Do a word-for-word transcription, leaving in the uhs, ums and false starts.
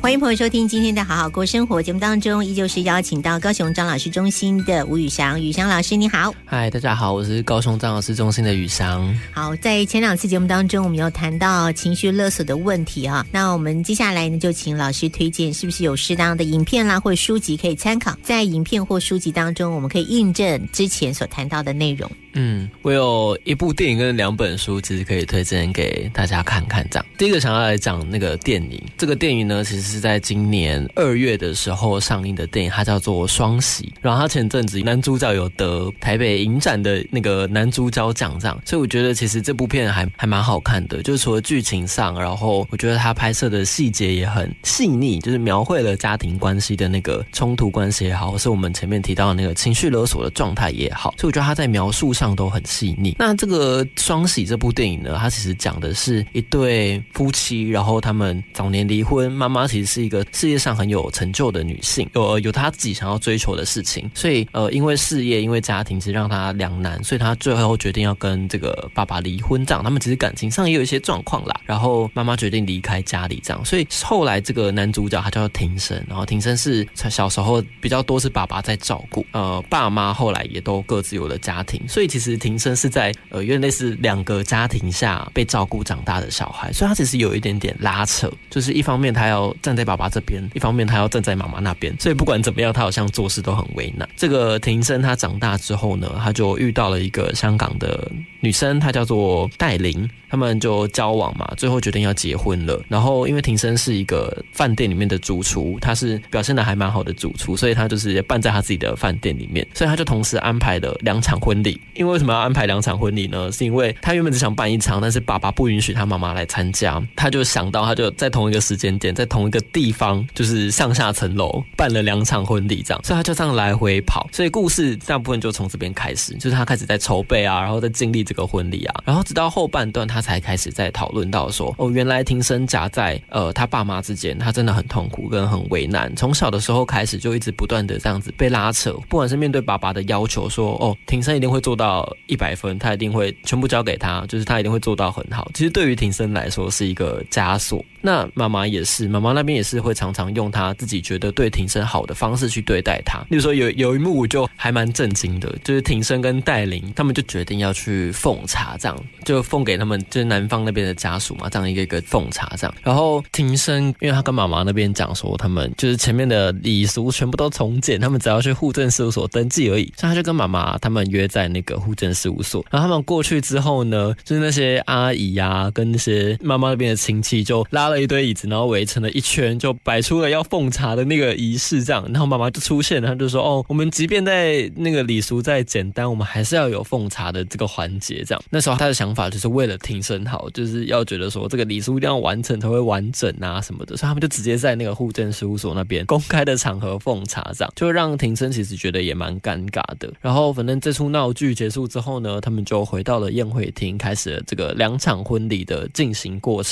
欢迎朋友收听今天的好好过生活节目，当中依旧是邀请到高雄张老师中心的吴宇翔。宇翔老师你好。 嗨，大家好，我是高雄张老师中心的宇翔。 好，在前两次节目当中我们有谈到情绪勒索的问题啊，那我们接下来呢就请老师推荐是不是有适当的影片啦或者书籍可以参考，在影片或书籍当中我们可以印证之前所谈到的内容。 嗯，我有一部电影跟两本书其实可以推荐给大家看看这样。第一个想要来讲那个电影，这个电影呢其实是在今年二月的时候上映的电影，它叫做双喜，然后它前阵子男主角有得台北影展的那个男主角奖这样，所以我觉得其实这部片还还蛮好看的，就是除了剧情上，然后我觉得它拍摄的细节也很细腻，就是描绘了家庭关系的那个冲突关系也好，或是我们前面提到的那个情绪勒索的状态也好，所以我觉得它在描述上都很细腻。那这个双喜这部电影呢，它其实讲的是一对夫妻，然后他们早年离婚，妈妈其实是一个事业上很有成就的女性，有有她自己想要追求的事情，所以呃，因为事业因为家庭其实让她两难，所以她最后决定要跟这个爸爸离婚这样，他们其实感情上也有一些状况啦，然后妈妈决定离开家里这样，所以后来这个男主角他叫庭生，然后庭生是小时候比较多是爸爸在照顾，呃，爸妈后来也都各自有了家庭，所以其实庭生是在呃有点类似两个家庭下被照顾长大的小孩，所以他其实有一点点拉扯，就是一方面他要站在爸爸这边，一方面他要站在妈妈那边，所以不管怎么样他好像做事都很为难。这个庭生他长大之后呢，他就遇到了一个香港的女生，她叫做戴琳，他们就交往嘛，最后决定要结婚了。然后因为庭生是一个饭店里面的主厨，他是表现得还蛮好的主厨，所以他就是办在他自己的饭店里面，所以他就同时安排了两场婚礼。因为为什么要安排两场婚礼呢？是因为他原本只想办一场，但是爸爸不允许他妈妈来参加，他就想到他就在同一个时间点，在同一个地方，就是上下层楼办了两场婚礼这样，所以他就这样来回跑。所以故事大部分就从这边开始，就是他开始在筹备啊，然后在经历这个婚礼啊，然后直到后半段他才开始在讨论到说，哦，原来庭生夹在呃他爸妈之间，他真的很痛苦跟很为难，从小的时候开始就一直不断的这样子被拉扯，不管是面对爸爸的要求说，哦，庭生一定会做到一百分，他一定会全部交给他，就是他一定会做到很好，其实对于庭生来说是一个枷锁。那妈妈也是，妈妈那边也是会常常用他自己觉得对庭生好的方式去对待他。例如说有有一幕我就还蛮震惊的，就是庭生跟戴琳他们就决定要去奉茶，这样就奉给他们就是男方那边的家属嘛，这样一个一个奉茶这样。然后庭生因为他跟妈妈那边讲说，他们就是前面的礼俗全部都重简，他们只要去户政事务所登记而已，所以他就跟妈妈他们约在那个户政事务所。然后他们过去之后呢，就是那些阿姨啊跟那些妈妈那边的亲戚就拉了一堆椅子，然后围成了一圈，就摆出了要奉茶的那个仪式这样。然后妈妈就出现了，她就说，哦，我们即便在那个礼俗再简单，我们还是要有奉茶的这个环节这样。那时候他的想法就是为了庭生好，就是要觉得说这个礼俗一定要完成才会完整啊什么的，所以他们就直接在那个户政事务所那边公开的场合奉茶这样，就让庭生其实觉得也蛮尴尬的。然后反正这出闹剧结束之后呢，他们就回到了宴会厅，开始了这个两场婚礼的进行过程。